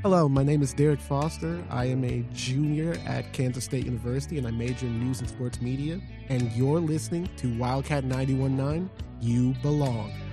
Hello, my name is Derek Foster. I am a junior at Kansas State University, and I major in news and sports media. And you're listening to Wildcat 91.9, You Belong.